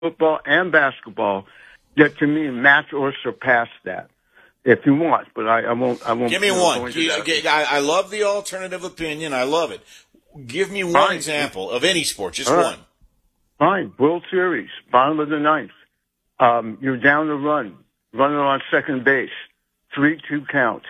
football and basketball that to me match or surpass that. If you want, but I won't. Give me one. I love the alternative opinion. I love it. Give me one example of any sport, just one. Fine. World Series, bottom of the ninth. You're down the runner on second base, 3-2 count.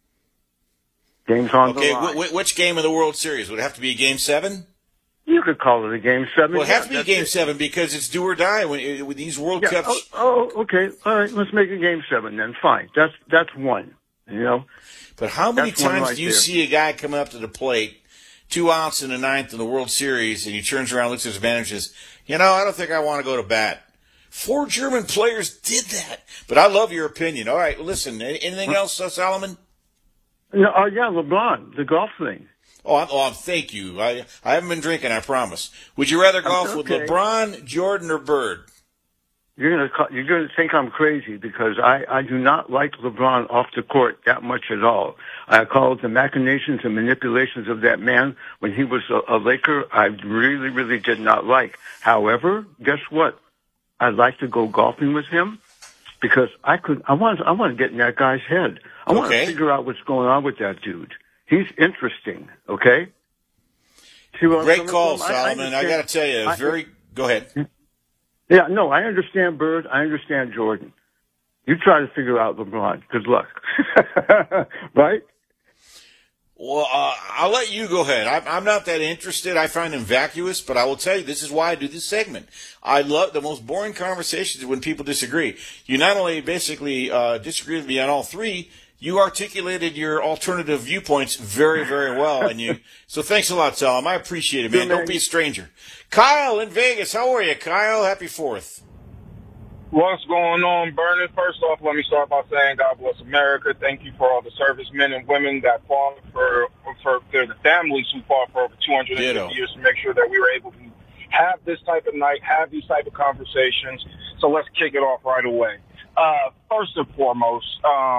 Game's on the line. Which game of the World Series? Would it have to be a Game 7? You could call it a Game 7. Well, it has to be Game 7 because it's do or die with these World Cups. Okay. All right. Let's make it Game 7 then. Fine. That's one. You know. But how many times do you see a guy come up to the plate, 2 outs in the ninth in the World Series, and he turns around, looks at his managers, I don't think I want to go to bat. 4 German players did that. But I love your opinion. All right. Listen. Anything else, Solomon? LeBron, the golf thing. Thank you. I haven't been drinking, I promise. Would you rather golf with LeBron, Jordan, or Bird? You're gonna think I'm crazy because I do not like LeBron off the court that much at all. I call it the machinations and manipulations of that man when he was a Laker. I really, really did not like. However, guess what? I'd like to go golfing with him because I want to get in that guy's head. I want to figure out what's going on with that dude. He's interesting, okay? Great call, Solomon. I got to tell you, go ahead. Yeah, no, I understand Bird. I understand Jordan. You try to figure out LeBron. Good luck. Right? Well, I'll let you go ahead. I'm not that interested. I find him vacuous, but I will tell you, this is why I do this segment. I love the most boring conversations when people disagree. You not only basically disagree with me on all three, you articulated your alternative viewpoints very, very well. So thanks a lot, Tom. I appreciate it, man. Don't be a stranger. Kyle in Vegas. How are you, Kyle? Happy 4th. What's going on, Vernon? First off, let me start by saying God bless America. Thank you for all the servicemen and women that fought for the families who fought for over 250 years to make sure that we were able to have this type of night, have these type of conversations. So let's kick it off right away. First and foremost,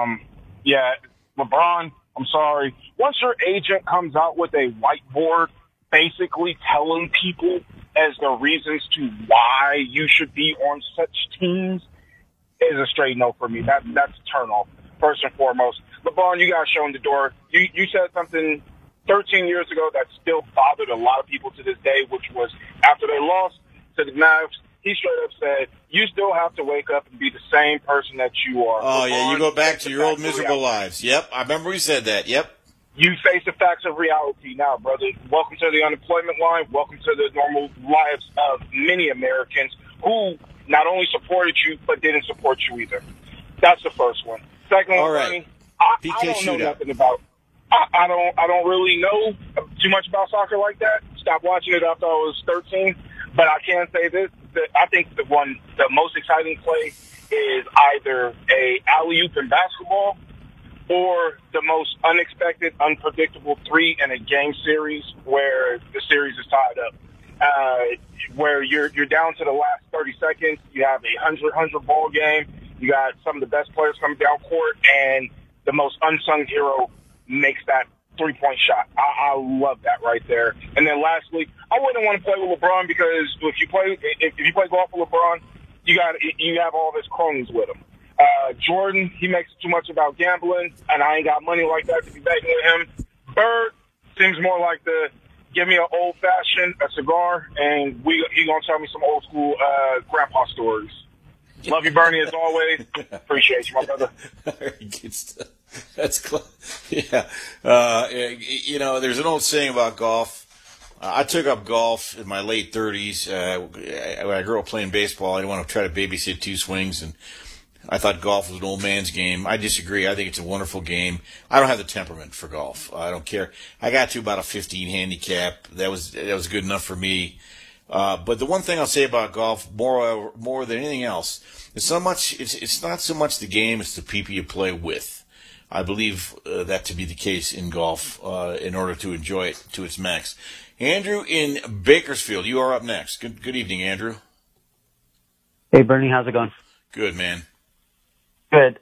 LeBron, I'm sorry. Once your agent comes out with a whiteboard basically telling people as the reasons to why you should be on such teams, is a straight no for me. That's a turn off, first and foremost. LeBron, you got shown the door. You said something 13 years ago that still bothered a lot of people to this day, which was after they lost to the Mavs, he straight up said, you still have to wake up and be the same person that you are. Oh, LeBron, yeah, you go back to your old miserable lives. Yep, I remember he said that. Yep. You face the facts of reality now, brother. Welcome to the unemployment line. Welcome to the normal lives of many Americans who not only supported you, but didn't support you either. That's the first one. Second one, right. I don't know nothing about. I don't really know too much about soccer like that. Stopped watching it after I was 13. But I can say this: that I think the most exciting play is either a alley-oop in basketball or the most unexpected, unpredictable 3 in a game series where the series is tied up. Where you're down to the last 30 seconds, you have a 100 ball game, you got some of the best players coming down court, and the most unsung hero makes that 3-point shot. I love that right there. And then lastly, I wouldn't want to play with LeBron because if you play golf with LeBron, you have all of his cronies with him. Jordan, he makes too much about gambling, and I ain't got money like that to be betting with him. Bird seems more like the give me an old fashioned, a cigar, and he gonna tell me some old school grandpa stories. Love you, Bernie, as always. Appreciate you, my brother. Good stuff. That's close. Yeah. There's an old saying about golf. I took up golf in my late 30s. When I grew up playing baseball, I didn't want to try to babysit 2 swings, and I thought golf was an old man's game. I disagree. I think it's a wonderful game. I don't have the temperament for golf. I don't care. I got to about a 15 handicap. That was good enough for me. But the one thing I'll say about golf, more than anything else, is it's not so much the game, it's the people you play with. I believe that to be the case in golf in order to enjoy it to its max. Andrew in Bakersfield, you are up next. Good evening, Andrew. Hey, Bernie, how's it going? Good, man. Good.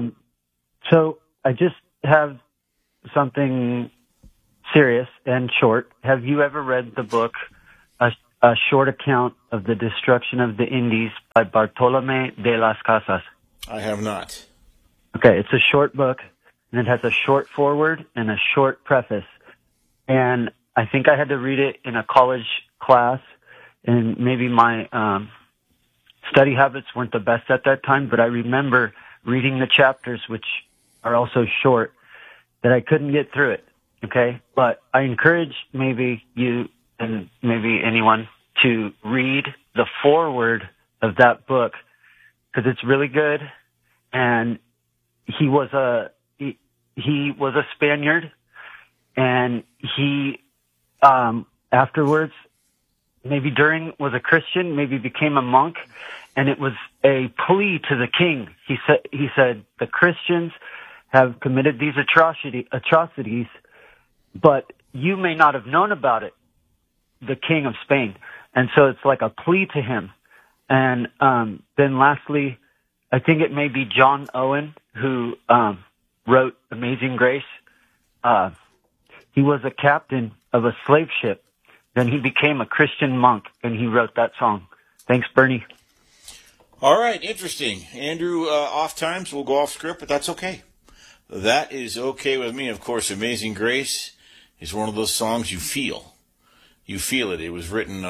So I just have something serious and short. Have you ever read the book a short account of the destruction of the Indies by Bartolomé de las Casas? I have not. Okay, it's a short book, and it has a short foreword and a short preface. And I think I had to read it in a college class, and maybe my study habits weren't the best at that time, but I remember reading the chapters, which are also short, that I couldn't get through it, okay? But I encourage maybe you and maybe anyone to read the foreword of that book, because it's really good. And he was a Spaniard, and he afterwards, maybe was a Christian, maybe became a monk, and it was a plea to the king. He said the Christians have committed these atrocities, but you may not have known about it, the king of Spain. And so it's like a plea to him. And then lastly, I think it may be John Owen who wrote Amazing Grace. He was a captain of a slave ship. Then he became a Christian monk, and he wrote that song. Thanks, Bernie. All right, interesting. Andrew, off times, we'll go off script, but that's okay. That is okay with me. Of course, Amazing Grace is one of those songs you feel. You feel it. It was written,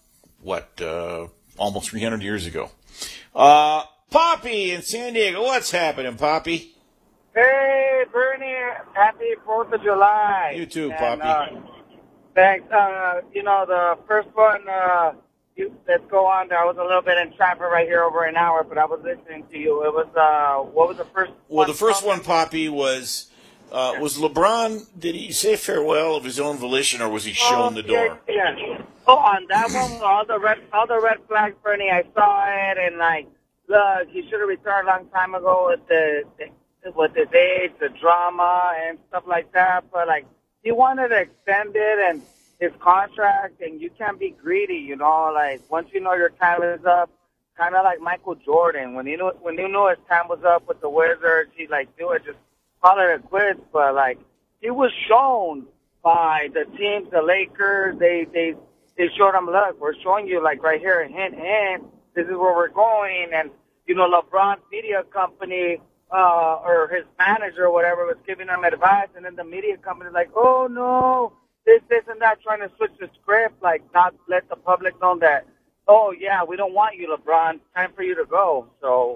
almost 300 years ago. Poppy in San Diego. What's happening, Poppy? Hey, Bernie. Happy 4th of July. You too, Poppy. Thanks. The first one, let's go on there. I was a little bit in traffic right here over an hour, but I was listening to you. It was, what was the first one? Well, the first one, Poppy, was LeBron, did he say farewell of his own volition, or was he shown the door? Yeah. Oh, on that one, all the red flags, Bernie, I saw it, and look, he should have retired a long time ago with his age, the drama, and stuff like that, but he wanted to extend it and his contract, and you can't be greedy, once you know your time is up, kind of like Michael Jordan. When you knew his time was up with the Wizards, he'd do it, just call it a quits. But he was shown by the teams, the Lakers, they showed him, look, we're showing you right here, hint, this is where we're going. And, LeBron's media company, or his manager or whatever was giving him advice, and then the media company oh no, this and that, trying to switch the script, not let the public know that, oh yeah, we don't want you, LeBron, time for you to go. So,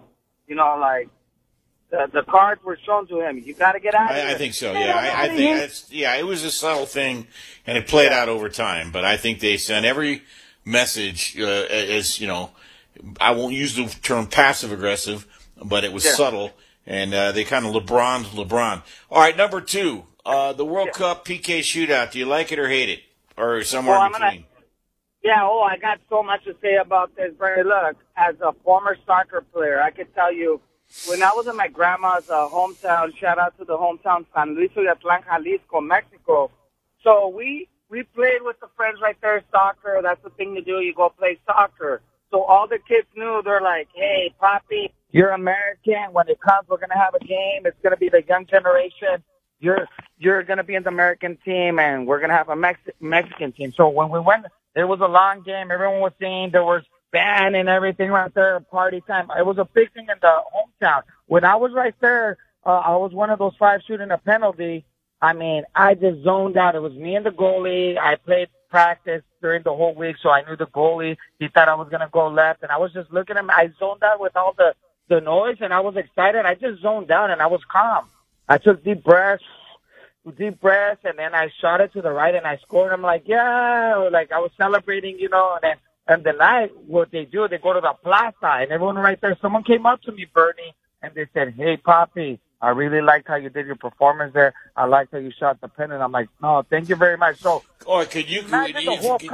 the cards were shown to him. You got to get out of here. I think so, yeah. I think it was a subtle thing, and it played out over time, but I think they sent every message as, I won't use the term passive-aggressive, but it was subtle. And they kind of LeBron. All right, number 2, the World Cup PK shootout. Do you like it or hate it? Or somewhere in between? I got so much to say about this, Bernie. Look, as a former soccer player, I can tell you, when I was in my grandma's hometown, shout out to the hometown, San Luis Oyatlán, Jalisco, Mexico. So we played with the friends right there, soccer. That's the thing to do. You go play soccer. So all the kids knew, they're like, hey, Poppy, you're American. When it comes, we're going to have a game. It's going to be the young generation. You're going to be in the American team, and we're going to have a Mexican team. So when we went, it was a long game. Everyone was singing. There was band and everything right there, party time. It was a big thing in the hometown. When I was right there, I was one of those 5 shooting a penalty. I just zoned out. It was me and the goalie. I played practice during the whole week, so I knew the goalie. He thought I was going to go left, and I was just looking at him. I zoned out with all the noise, and I was excited. I just zoned down, and I was calm. I took deep breaths, and then I shot it to the right, and I scored. I'm like, yeah, I was celebrating, and the night, what they do, they go to the plaza, and everyone right there, someone came up to me, Bernie, and they said, hey, Poppy, I really liked how you did your performance there. I liked how you shot the pen, and I'm like, no, thank you very much. So, can you go ahead.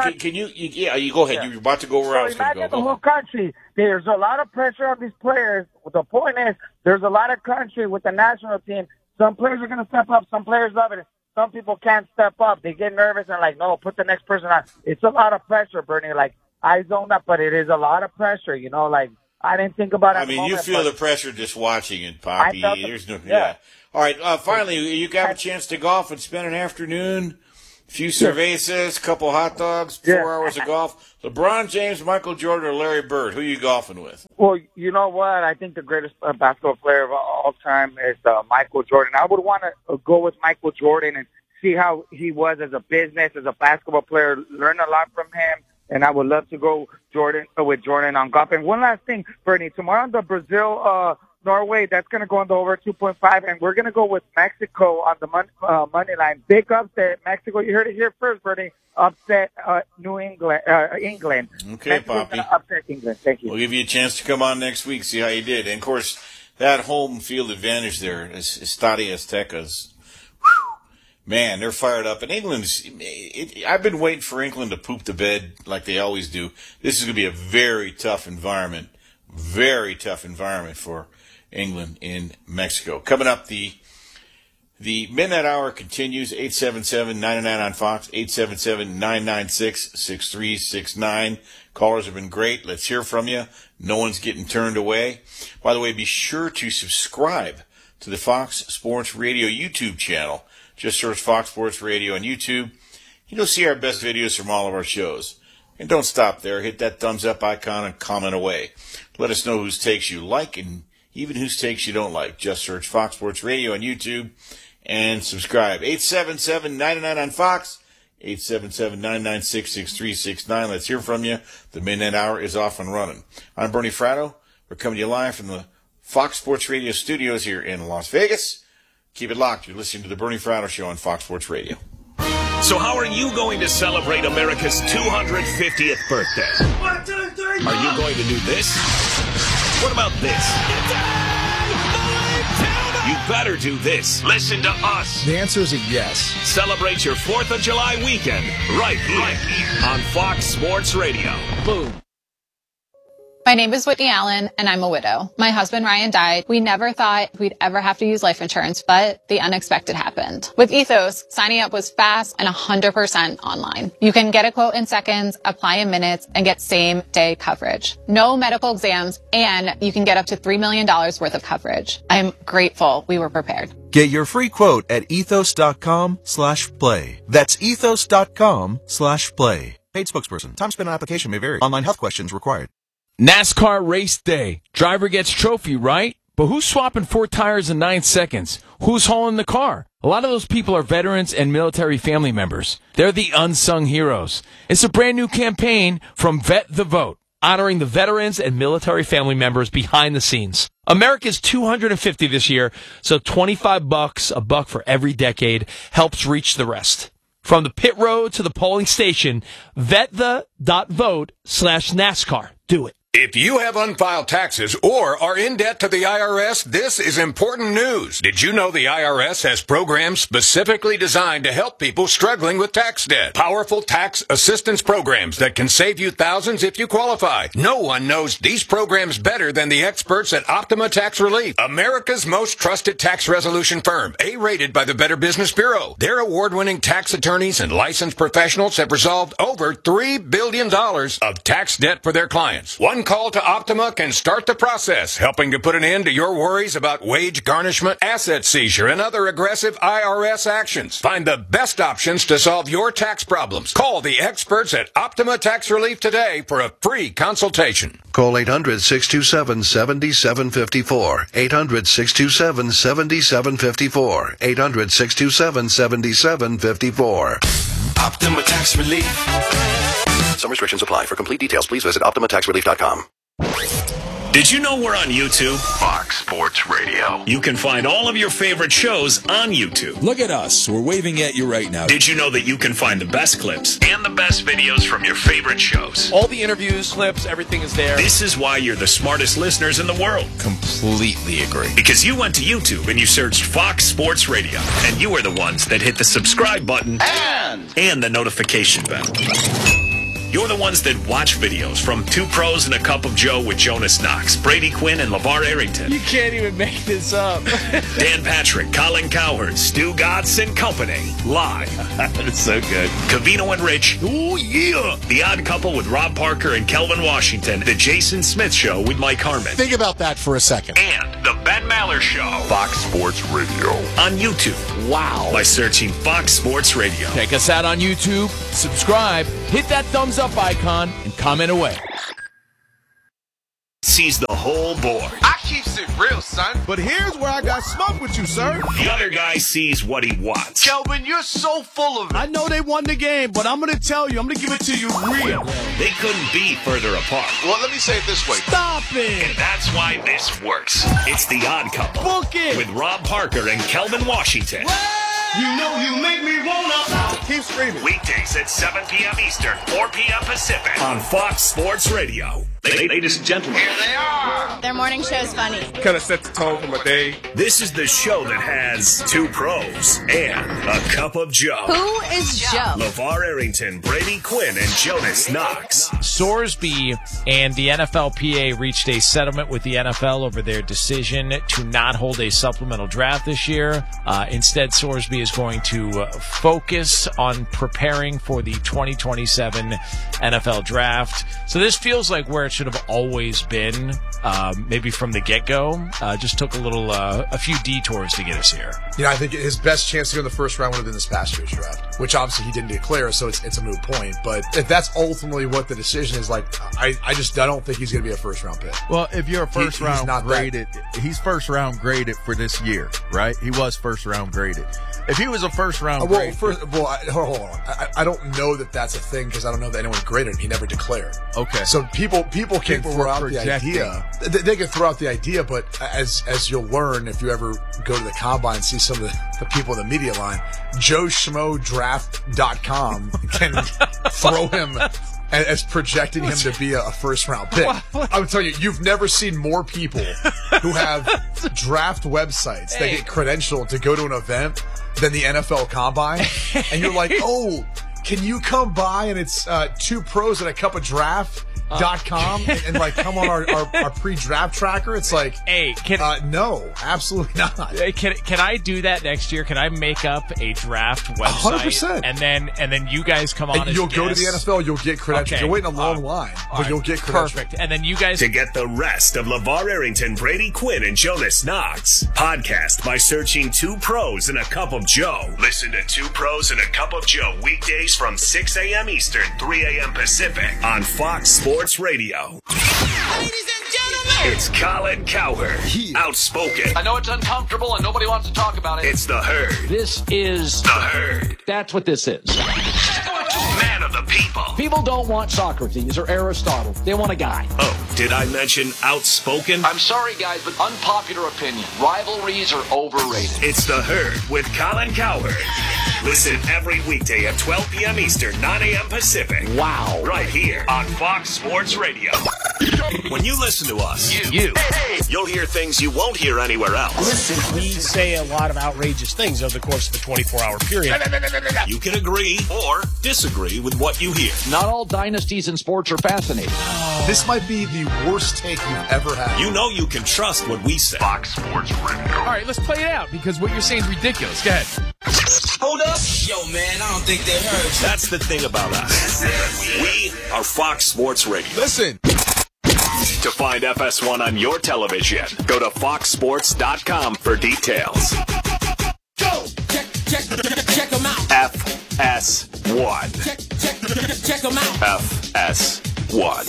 You're about to go where I was going to go. Imagine the whole country. There's a lot of pressure on these players. The point is, there's a lot of country with the national team. Some players are going to step up. Some players love it. Some people can't step up. They get nervous and no, put the next person on. It's a lot of pressure, Bernie. I zoned up, but it is a lot of pressure, I didn't think about it. You feel the pressure just watching it, Poppy. All right, finally, you got a chance to golf and spend an afternoon few cervezas, couple hot dogs, 4 hours of golf. LeBron James, Michael Jordan, or Larry Bird? Who are you golfing with? Well, you know what? I think the greatest basketball player of all time is Michael Jordan. I would want to go with Michael Jordan and see how he was as a business, as a basketball player, learn a lot from him. And I would love to go with Jordan on golf. And one last thing, Bernie, tomorrow on the Brazil Norway, that's going to go on the over 2.5, and we're going to go with Mexico on the money line. Big upset, Mexico. You heard it here first, Bernie. Upset England. Okay, Poppy. Upset England. Thank you. We'll give you a chance to come on next week, see how you did. And, of course, that home field advantage there is Estadio Aztecas. Man, they're fired up. And I've been waiting for England to poop the bed like they always do. This is going to be a very tough environment for England in Mexico. Coming up, the Midnight Hour continues, 877-99 on Fox, 877-996-6369. Callers have been great. Let's hear from you. No one's getting turned away. By the way, be sure to subscribe to the Fox Sports Radio YouTube channel. Just search Fox Sports Radio on YouTube. You'll see our best videos from all of our shows. And don't stop there. Hit that thumbs up icon and comment away. Let us know whose takes you like and even whose takes you don't like. Just search Fox Sports Radio on YouTube and subscribe. 877-99 on Fox, 877-996-6369. Let's hear from you. The Midnight Hour is off and running. I'm Bernie Fratto. We're coming to you live from the Fox Sports Radio studios here in Las Vegas. Keep it locked. You're listening to the Bernie Fratto Show on Fox Sports Radio. So how are you going to celebrate America's 250th birthday? 1, 2, 3, Are you going to do this? What about this? You better do this. Listen to us. The answer is a yes. Celebrate your 4th of July weekend right here on Fox Sports Radio. Boom. My name is Whitney Allen, and I'm a widow. My husband, Ryan, died. We never thought we'd ever have to use life insurance, but the unexpected happened. With Ethos, signing up was fast and 100% online. You can get a quote in seconds, apply in minutes, and get same-day coverage. No medical exams, and you can get up to $3 million worth of coverage. I'm grateful we were prepared. Get your free quote at ethos.com/play. That's ethos.com/play. Paid spokesperson. Time spent on application may vary. Online health questions required. NASCAR race day. Driver gets trophy, right? But who's swapping 4 tires in 9 seconds? Who's hauling the car? A lot of those people are veterans and military family members. They're the unsung heroes. It's a brand new campaign from Vet the Vote, honoring the veterans and military family members behind the scenes. America's 250 this year, so $25, a buck for every decade, helps reach the rest. From the pit road to the polling station, vetThe.vote/NASCAR. Do it. If you have unfiled taxes or are in debt to the IRS, this is important news. Did you know the IRS has programs specifically designed to help people struggling with tax debt? Powerful tax assistance programs that can save you thousands if you qualify. No one knows these programs better than the experts at Optima Tax Relief, America's most trusted tax resolution firm, A-rated by the Better Business Bureau. Their award-winning tax attorneys and licensed professionals have resolved over $3 billion of tax debt for their clients. One call to Optima can start the process, helping to put an end to your worries about wage garnishment, asset seizure, and other aggressive IRS actions. Find the best options to solve your tax problems. Call the experts at Optima Tax Relief today for a free consultation. Call 800-627-7754. 800-627-7754. 800-627-7754. Optima Tax Relief. Some restrictions apply. For complete details, please visit OptimaTaxRelief.com. Did you know we're on YouTube? Fox Sports Radio. You can find all of your favorite shows on YouTube. Look at us. We're waving at you right now. Did you know that you can find the best clips and the best videos from your favorite shows? All the interviews, clips, everything is there. This is why you're the smartest listeners in the world. Completely agree. Because you went to YouTube and you searched Fox Sports Radio, and you were the ones that hit the subscribe button and the notification bell. You're the ones that watch videos from Two Pros and a Cup of Joe with Jonas Knox, Brady Quinn, and LeVar Arrington. You can't even make this up. Dan Patrick, Colin Cowherd, Stu Gatz, and company. Live. That's so good. Covino and Rich. Oh, yeah. The Odd Couple with Rob Parker and Kelvin Washington. The Jason Smith Show with Mike Harmon. Think about that for a second. And the Ben Maller Show. Fox Sports Radio. On YouTube. Wow. By searching Fox Sports Radio. Check us out on YouTube. Subscribe. Hit that thumbs up icon and comment away. Sees the whole board. I keeps it real, son. But here's where I got smoked with you, sir. The other guy sees what he wants. Kelvin, you're so full of it. I know they won the game, but I'm going to tell you, I'm going to give it to you real. They couldn't be further apart. Well, let me say it this way. Stop it. And that's why this works. It's The Odd Couple. Book it. With Rob Parker and Kelvin Washington. You know you make me wanna. Keep screaming. Weekdays at 7 p.m. Eastern, 4 p.m. Pacific. On Fox Sports Radio. Ladies and gentlemen. Here they are. Their morning show's funny. Kind of set the tone for my day. This is the show that has Two Pros and a Cup of Joe. Who is Joe? LeVar Arrington, Brady Quinn, and Jonas Knox. Sorsby and the NFLPA reached a settlement with the NFL over their decision to not hold a supplemental draft this year. Instead, Sorsby is going to focus on preparing for the 2027 NFL draft. So this feels like where it should have always been, maybe from the get-go. Just took a few detours to get us here. You know, I think his best chance to go in the first round would have been this past year's draft, which obviously he didn't declare, so it's a moot point. But if that's ultimately what the decision is, like, I don't think he's going to be a first-round pick. Well, if you're a first-round graded, he's first-round graded for this year, right? He was first-round graded. If he was a first-round grade... Hold on. I don't know that that's a thing because I don't know that anyone graded him. He never declared. Okay. So people can throw out the idea. They can throw out the idea, but as you'll learn if you ever go to the Combine and see some of the people in the media line, JoeSchmoDraft.com can throw him as projecting him to be a first-round pick. I would tell you, you've never seen more people who have draft websites that get credentialed to go to an event than the NFL Combine. And you're like, oh, can you come by and it's 2 pros and a cup of draft.com and like come on our pre-draft tracker? It's like, hey, no, absolutely not. Can I do that next year? Can I make up a draft website 100%, and then you guys come on? And you'll go to the NFL, you'll get credentials. Okay. You're waiting a long line, but you'll get credentials. Perfect. And then you guys to get the rest of LeVar Arrington, Brady Quinn, and Jonas Knox podcast by searching 2 Pros and a Cup of Joe. Listen to 2 Pros and a Cup of Joe weekdays from 6 a.m. Eastern, 3 a.m. Pacific on Fox Sports Radio. Ladies and gentlemen, it's Colin Cowherd, outspoken. I know it's uncomfortable and nobody wants to talk about it. It's the Herd. This is the Herd. That's what this is. Man of the people. People don't want Socrates or Aristotle. They want a guy. Oh, did I mention outspoken? I'm sorry, guys, but unpopular opinion. Rivalries are overrated. It's the Herd with Colin Cowherd. Listen every weekday at 12 p.m. Eastern, 9 a.m. Pacific. Wow. Right here on Fox Sports Radio. When you listen to us, you'll hear things you won't hear anywhere else. Listen, we say a lot of outrageous things over the course of a 24-hour period. You can agree or disagree with what you hear. Not all dynasties in sports are fascinating. This might be the worst take you've ever had. You know you can trust what we say. Fox Sports Radio. All right, let's play it out because what you're saying is ridiculous. Go ahead. Hold up. Yo, man, I don't think they heard you. That's the thing about us. We are Fox Sports Radio. Listen. To find FS1 on your television, go to foxsports.com for details. Go! Check them out. FS1. Check them out. FS1.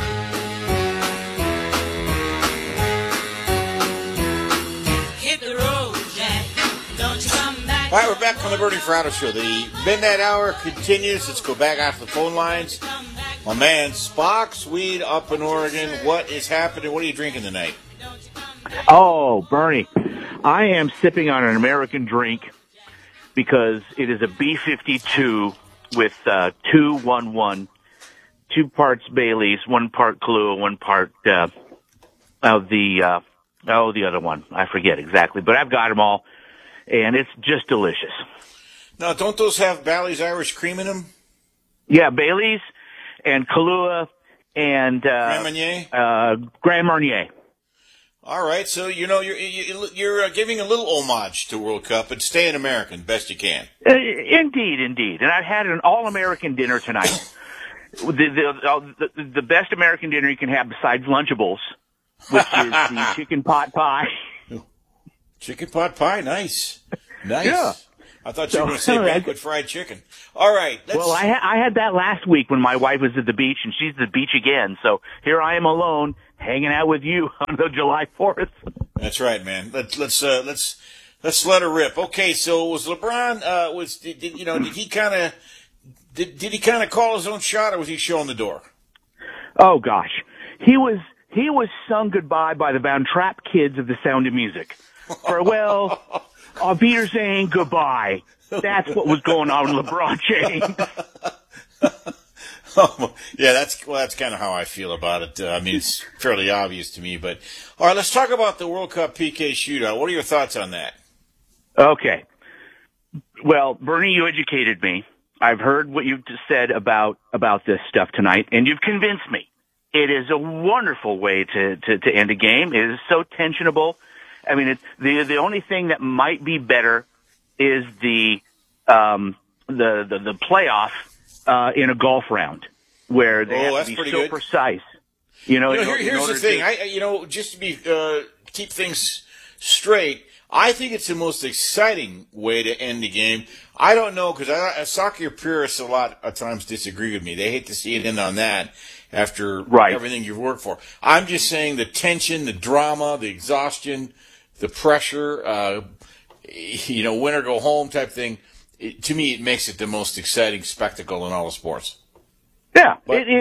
Hit the road, Jack. Don't you come back. All right, we're back on the Bernie Fratto Show. The midnight hour continues. Let's go back off the phone lines. My man, Spock's Weed up in Oregon. What is happening? What are you drinking tonight? Oh, Bernie, I am sipping on an American drink because it is a B-52 with 2-1-1, 2 parts Bailey's, 1 part Kahlua, 1 part of the other one. I forget exactly, but I've got them all, and it's just delicious. Now, don't those have Bally's Irish cream in them? Yeah, Bailey's Kahlua and Grand Marnier. All right, so you're giving a little homage to World Cup, but staying American best you can. Indeed. And I've had an all-American dinner tonight. The best American dinner you can have besides Lunchables, which is the chicken pot pie. Chicken pot pie, nice. Yeah. I thought you were going to say banquet fried chicken. All right. Well, I had that last week when my wife was at the beach, and she's at the beach again. So here I am alone, hanging out with you on the July 4th. That's right, man. Let's let her rip. Okay, so was LeBron? Did he kind of call his own shot, or was he showing the door? Oh gosh, he was sung goodbye by the Von Trapp kids of The Sound of Music. Farewell, auf Wiedersehen, goodbye. That's what was going on with LeBron James. Yeah, that's kind of how I feel about it. I mean, it's fairly obvious to me. But all right, let's talk about the World Cup PK shootout. What are your thoughts on that? Okay. Well, Bernie, you educated me. I've heard what you've just said about this stuff tonight, and you've convinced me. It is a wonderful way to end a game. It is so tensionable. I mean, the only thing that might be better is the playoff in a golf round where they have to be so good. Precise. Here's the thing. Just to be keep things straight, I think it's the most exciting way to end the game. I don't know, because soccer purists a lot of times disagree with me. They hate to see it end on that after everything you've worked for. I'm just saying the tension, the drama, the exhaustion, the pressure, win or go home type thing. To me, it makes it the most exciting spectacle in all the sports. Yeah,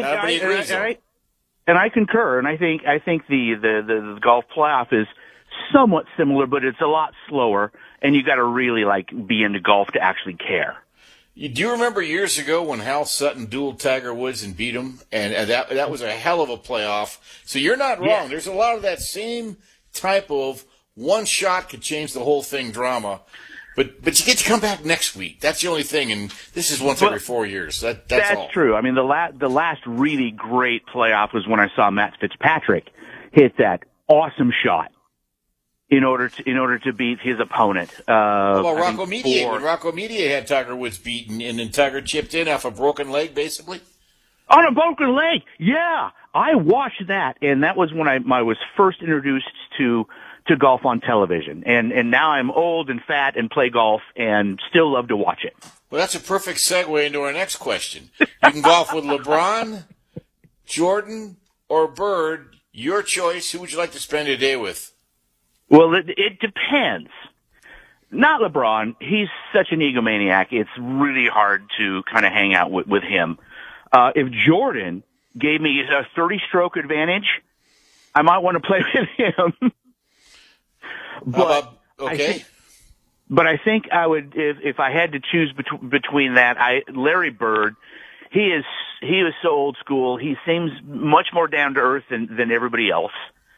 and I concur. And I think the golf playoff is somewhat similar, but it's a lot slower, and you got to really be into golf to actually care. Do you remember years ago when Hal Sutton dueled Tiger Woods and beat him? And that was a hell of a playoff. So you're not wrong. Yeah. There's a lot of that same type of one shot could change the whole thing drama. But you get to come back next week. That's the only thing, and this is once every 4 years. That's all. True. I mean, the last really great playoff was when I saw Matt Fitzpatrick hit that awesome shot in order to beat his opponent. What about Rocco Mediate? When Rocco Mediate had Tiger Woods beaten, and then Tiger chipped in off a broken leg, basically? On a broken leg, yeah. I watched that, and that was when I was first introduced to golf on television. And now I'm old and fat and play golf and still love to watch it. Well, that's a perfect segue into our next question. You can golf with LeBron, Jordan, or Bird. Your choice. Who would you like to spend a day with? Well, it depends. Not LeBron. He's such an egomaniac. It's really hard to kind of hang out with him. If Jordan gave me a 30-stroke advantage, I might want to play with him. But I think I would, if I had to choose between that, Larry Bird, he is so old school. He seems much more down to earth than everybody else.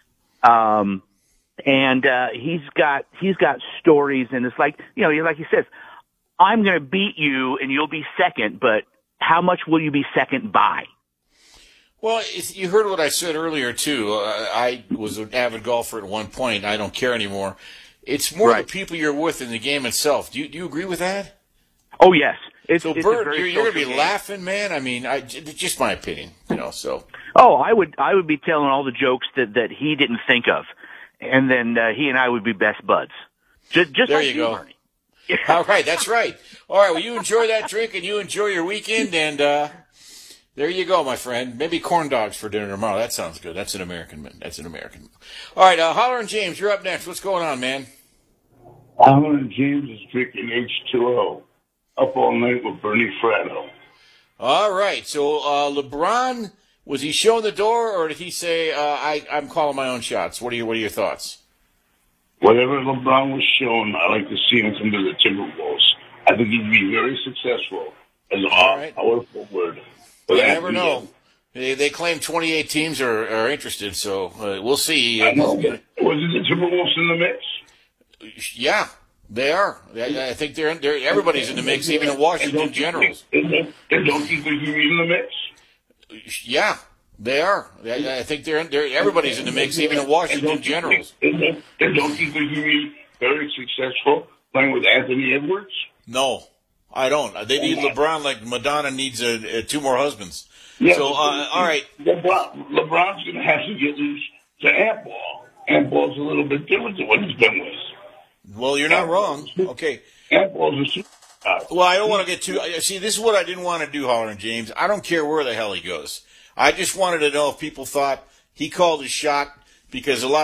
And he's got stories, and it's like he says, I'm going to beat you and you'll be second, but how much will you be second by? Well, you heard what I said earlier, too. I was an avid golfer at one point. I don't care anymore. It's more the people you're with in the game itself. Do you agree with that? Oh, yes. So, Bert, you're going to be laughing, man? I mean, it's just my opinion, so. Oh, I would be telling all the jokes that he didn't think of. And then he and I would be best buds. Just there like you go. Bernie. All right, that's right. All right, well, you enjoy that drink and you enjoy your weekend, and there you go, my friend. Maybe corn dogs for dinner tomorrow. That sounds good. That's an American. All right, Holler and James, you're up next. What's going on, man? Holler and James is drinking H2O. Up all night with Bernie Fratto. All right, so LeBron, was he showing the door, or did he say, I'm calling my own shots? What are your thoughts? Whatever LeBron was showing, I like to see him come to the Timberwolves. I think he'd be very successful as a power forward. You never know. They claim 28 teams are interested, so we'll see. I know. Was it the Timberwolves in the mix? Yeah, they are. I think they're everybody's in the mix, even the Washington Generals. Don't you think he'd be in the mix? Yeah, they are. I think they're everybody's in the mix, even the Washington Generals. And don't you think he'd be very successful playing with Anthony Edwards? No, I don't. They need LeBron like Madonna needs 2 more husbands. Yeah, so, all right. LeBron's going to have to get loose to Ant-Ball. Ant-Ball's a little bit different than what he's been with. Well, you're not wrong. Okay. Ant-Ball's a superstar. Well, I don't want to get too... See, this is what I didn't want to do, Holler and James. I don't care where the hell he goes. I just wanted to know if people thought he called his shot, because a lot